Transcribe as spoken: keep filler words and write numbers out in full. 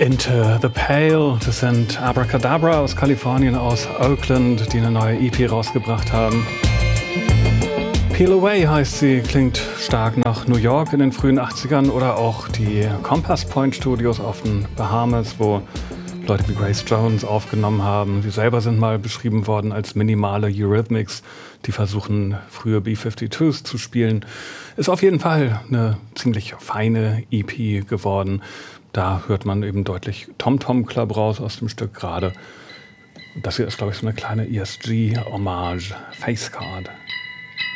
Into the Pale, das sind Abracadabra aus Kalifornien, aus Oakland, die eine neue E P rausgebracht haben. Peel Away heißt sie, klingt stark nach New York in den frühen achtzigern oder auch die Compass Point Studios auf den Bahamas, wo Leute wie Grace Jones aufgenommen haben. Sie selber sind mal beschrieben worden als minimale Eurythmics, die versuchen, frühe B zweiundfünfzig's zu spielen. Ist auf jeden Fall eine ziemlich feine E P geworden. Da hört man eben deutlich Tom Tom Club raus aus dem Stück gerade. Das hier ist, glaube ich, so eine kleine E S G-Hommage, Face Card.